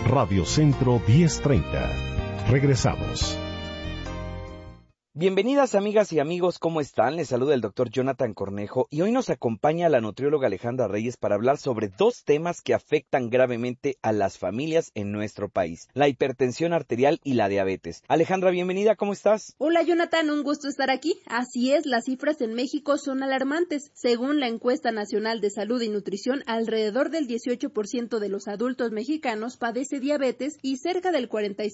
Radio Centro 1030. Regresamos. Bienvenidas amigas y amigos, ¿cómo están? Les saluda el doctor Jonathan Cornejo y hoy nos acompaña la nutrióloga Alejandra Reyes para hablar sobre dos temas que afectan gravemente a las familias en nuestro país, la hipertensión arterial y la diabetes. Alejandra, bienvenida, ¿cómo estás? Hola Jonathan, un gusto estar aquí. Así es, las cifras en México son alarmantes. Según la Encuesta Nacional de Salud y Nutrición, alrededor del 18% de los adultos mexicanos padece diabetes y cerca del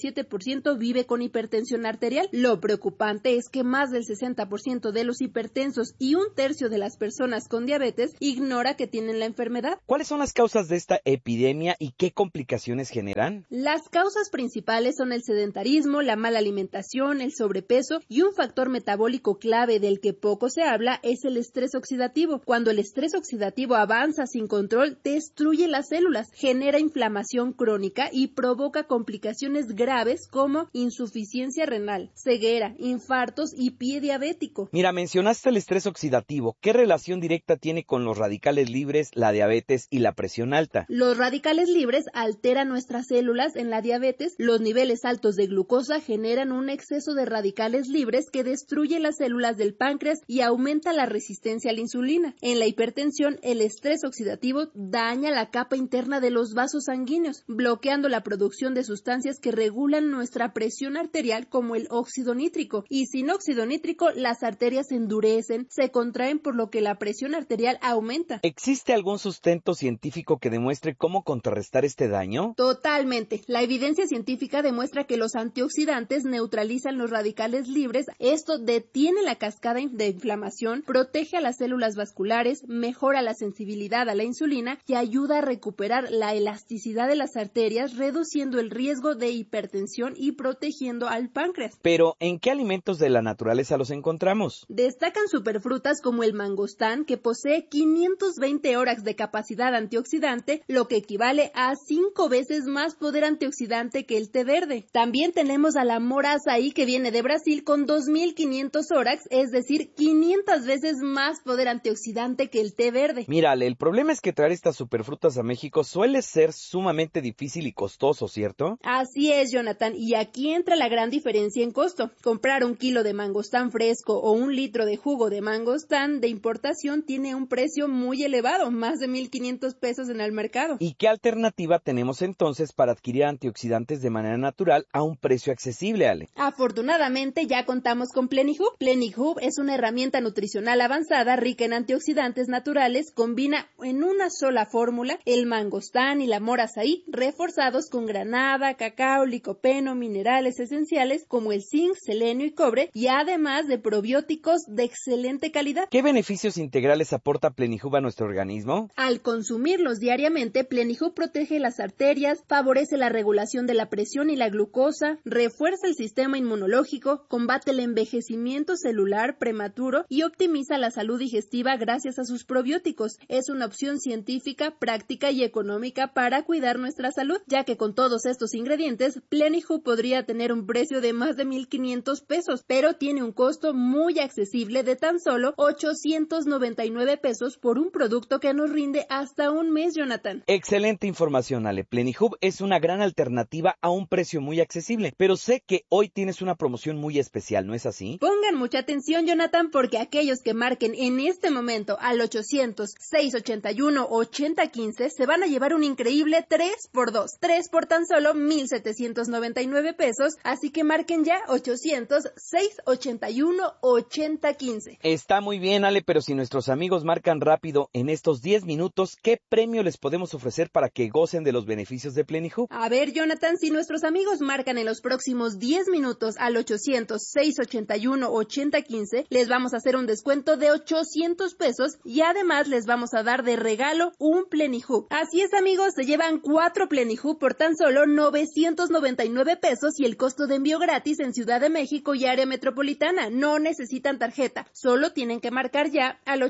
47% vive con hipertensión arterial. Lo preocupante es que más del 60% de los hipertensos y un tercio de las personas con diabetes ignora que tienen la enfermedad. ¿Cuáles son las causas de esta epidemia y qué complicaciones generan? Las causas principales son el sedentarismo, la mala alimentación, el sobrepeso y un factor metabólico clave del que poco se habla es el estrés oxidativo. Cuando el estrés oxidativo avanza sin control, destruye las células, genera inflamación crónica y provoca complicaciones graves como insuficiencia renal, ceguera, infartos y pie diabético. Mira, mencionaste el estrés oxidativo. ¿Qué relación directa tiene con los radicales libres, la diabetes y la presión alta? Los radicales libres alteran nuestras células. En la diabetes, los niveles altos de glucosa generan un exceso de radicales libres que destruye las células del páncreas y aumenta la resistencia a la insulina. En la hipertensión, el estrés oxidativo daña la capa interna de los vasos sanguíneos, bloqueando la producción de sustancias que regulan nuestra presión arterial como el óxido nítrico. Y sin óxido nítrico, las arterias se endurecen, se contraen, por lo que la presión arterial aumenta. ¿Existe algún sustento científico que demuestre cómo contrarrestar este daño? Totalmente. La evidencia científica demuestra que los antioxidantes neutralizan los radicales libres. Esto detiene la cascada de inflamación, protege a las células vasculares, mejora la sensibilidad a la insulina y ayuda a recuperar la elasticidad de las arterias, reduciendo el riesgo de hipertensión y protegiendo al páncreas. Pero, ¿en qué alimentos de la naturaleza los encontramos? Destacan superfrutas como el mangostán, que posee 520 horas de capacidad antioxidante, lo que equivale a 5 veces más poder antioxidante que el té verde. También tenemos a la mora açaí, que viene de Brasil, con 2500 horas, es decir, 500 veces más poder antioxidante que el té verde. Mírale, el problema es que traer estas superfrutas a México suele ser sumamente difícil y costoso, ¿cierto? Así es, Jonathan, y aquí entra la gran diferencia en costo. Comprar un kilo de mangostán fresco o un litro de jugo de mangostán de importación tiene un precio muy elevado, más de 1,500 pesos en el mercado. ¿Y qué alternativa tenemos entonces para adquirir antioxidantes de manera natural a un precio accesible, Ale? Afortunadamente ya contamos con Plenihub. Plenihub es una herramienta nutricional avanzada rica en antioxidantes naturales, combina en una sola fórmula el mangostán y la mora açaí, reforzados con granada, cacao, licopeno, minerales esenciales como el zinc, selenio y cobre, y además de probióticos de excelente calidad. ¿Qué beneficios integrales aporta Plenihub a nuestro organismo? Al consumirlos diariamente, Plenihub protege las arterias, favorece la regulación de la presión y la glucosa, refuerza el sistema inmunológico, combate el envejecimiento celular prematuro y optimiza la salud digestiva gracias a sus probióticos. Es una opción científica, práctica y económica para cuidar nuestra salud, ya que con todos estos ingredientes, Plenihub podría tener un precio de más de 1,500 pesos, pero tiene un costo muy accesible de tan solo 899 pesos por un producto que nos rinde hasta un mes, Jonathan. Excelente información, Ale. Plenihub es una gran alternativa a un precio muy accesible, pero sé que hoy tienes una promoción muy especial, ¿no es así? Pongan mucha atención, Jonathan, porque aquellos que marquen en este momento al 800-681-8015 se van a llevar un increíble 3x2, 3 por tan solo 1,799 pesos, así que marquen ya 800-681-8015. Está muy bien, Ale, pero si nuestros amigos marcan rápido en estos 10 minutos, ¿qué premio les podemos ofrecer para que gocen de los beneficios de Plenihub? A ver, Jonathan, si nuestros amigos marcan en los próximos 10 minutos al 800-681-8015, les vamos a hacer un descuento de 800 pesos y además les vamos a dar de regalo un Plenihub. Así es, amigos, se llevan 4 Plenihub por tan solo 999 pesos y el costo de envío gratis en Ciudad de México y áreas área metropolitana. No necesitan tarjeta, solo tienen que marcar ya al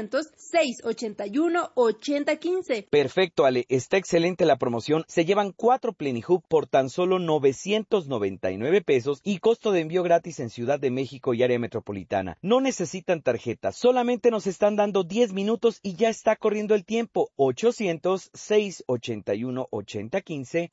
800-681-8015. Perfecto, Ale, está excelente la promoción. Se llevan 4 Plenihub por tan solo 999 pesos y costo de envío gratis en Ciudad de México y área metropolitana. No necesitan tarjeta, solamente nos están dando 10 minutos y ya está corriendo el tiempo. 800-681-8015,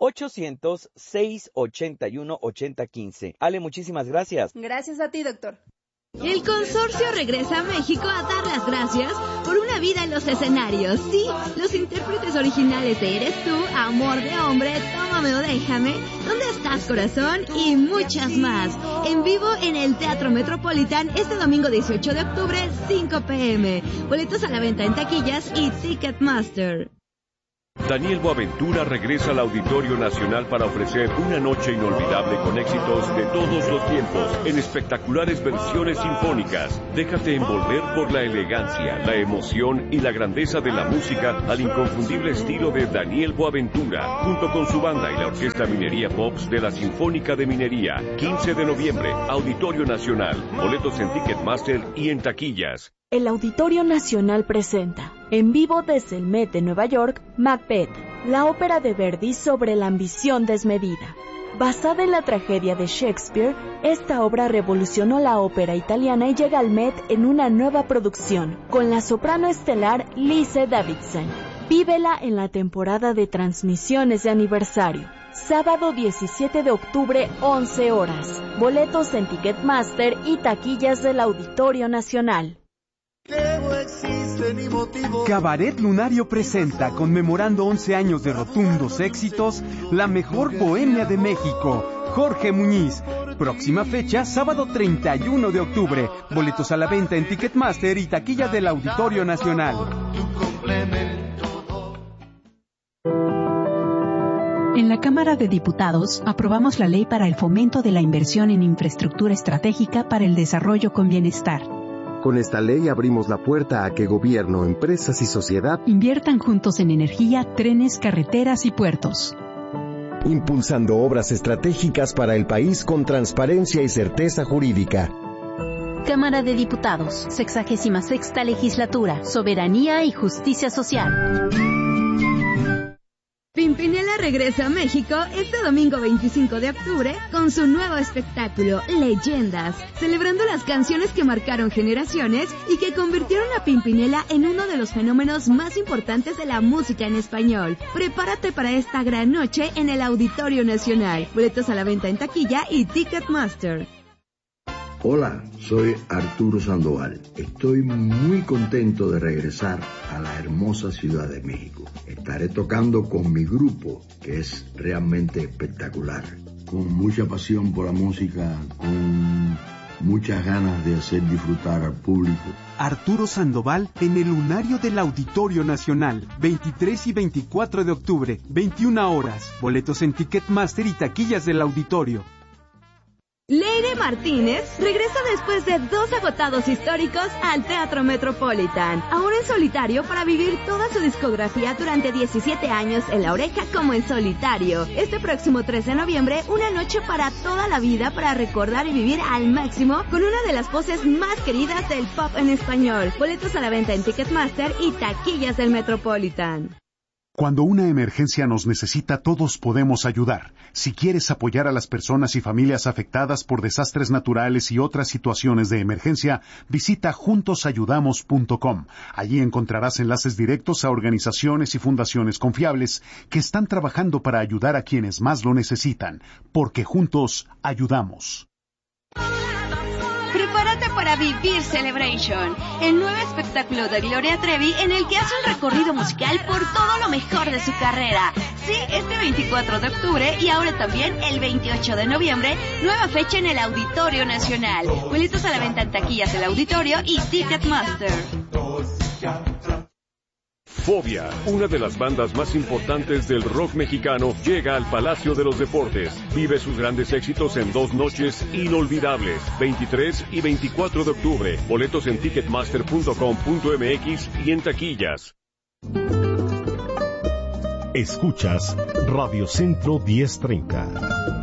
800-681-8015. Ale, muchísimas gracias. Gracias a ti, doctor. El consorcio regresa a México a dar las gracias por una vida en los escenarios. Sí, los intérpretes originales de Eres tú, Amor de hombre, Tómame o déjame, ¿Dónde estás, corazón? Y muchas más. En vivo en el Teatro Metropolitan este domingo 18 de octubre, 5 p.m. Boletos a la venta en taquillas y Ticketmaster. Daniel Boaventura regresa al Auditorio Nacional para ofrecer una noche inolvidable con éxitos de todos los tiempos, en espectaculares versiones sinfónicas. Déjate envolver por la elegancia, la emoción y la grandeza de la música al inconfundible estilo de Daniel Boaventura, junto con su banda y la Orquesta Minería Pops de la Sinfónica de Minería. 15 de noviembre, Auditorio Nacional. Boletos en Ticketmaster y en taquillas. El Auditorio Nacional presenta, en vivo desde el Met de Nueva York, Macbeth, la ópera de Verdi sobre la ambición desmedida. Basada en la tragedia de Shakespeare, esta obra revolucionó la ópera italiana y llega al Met en una nueva producción, con la soprano estelar Lise Davidson. Vívela en la temporada de transmisiones de aniversario. Sábado 17 de octubre, 11 horas. Boletos en Ticketmaster y taquillas del Auditorio Nacional. Cabaret Lunario presenta, conmemorando 11 años de rotundos éxitos, la mejor bohemia de México, Jorge Muñiz. Próxima fecha, sábado 31 de octubre. Boletos a la venta en Ticketmaster y taquillas del Auditorio Nacional. En la Cámara de Diputados aprobamos la Ley para el Fomento de la Inversión en Infraestructura Estratégica para el Desarrollo con Bienestar. Con esta ley abrimos la puerta a que gobierno, empresas y sociedad inviertan juntos en energía, trenes, carreteras y puertos, impulsando obras estratégicas para el país con transparencia y certeza jurídica. Cámara de Diputados, 66ª Legislatura, Soberanía y Justicia Social. Pimpinela regresa a México este domingo 25 de octubre con su nuevo espectáculo, Leyendas, celebrando las canciones que marcaron generaciones y que convirtieron a Pimpinela en uno de los fenómenos más importantes de la música en español. Prepárate para esta gran noche en el Auditorio Nacional. Boletos a la venta en taquilla y Ticketmaster. Hola, soy Arturo Sandoval. Estoy muy contento de regresar a la hermosa Ciudad de México. Estaré tocando con mi grupo, que es realmente espectacular. Con mucha pasión por la música, con muchas ganas de hacer disfrutar al público. Arturo Sandoval en el Lunario del Auditorio Nacional, 23 y 24 de octubre, 21 horas. Boletos en Ticketmaster y taquillas del Auditorio. Leire Martínez regresa después de 2 agotados históricos al Teatro Metropolitan, ahora en solitario para vivir toda su discografía durante 17 años en La Oreja como en solitario. Este próximo 3 de noviembre, una noche para toda la vida para recordar y vivir al máximo con una de las voces más queridas del pop en español. Boletos a la venta en Ticketmaster y taquillas del Metropolitan. Cuando una emergencia nos necesita, todos podemos ayudar. Si quieres apoyar a las personas y familias afectadas por desastres naturales y otras situaciones de emergencia, visita juntosayudamos.com. Allí encontrarás enlaces directos a organizaciones y fundaciones confiables que están trabajando para ayudar a quienes más lo necesitan, porque juntos ayudamos. Prepárate para Vivir Celebration, el nuevo espectáculo de Gloria Trevi en el que hace un recorrido musical por todo lo mejor de su carrera. Sí, este 24 de octubre y ahora también el 28 de noviembre, nueva fecha en el Auditorio Nacional. Boletos a la venta en taquillas del Auditorio y Ticketmaster. Fobia, una de las bandas más importantes del rock mexicano, llega al Palacio de los Deportes. Vive sus grandes éxitos en 2 noches inolvidables, 23 y 24 de octubre. Boletos en ticketmaster.com.mx y en taquillas. Escuchas Radio Centro 1030.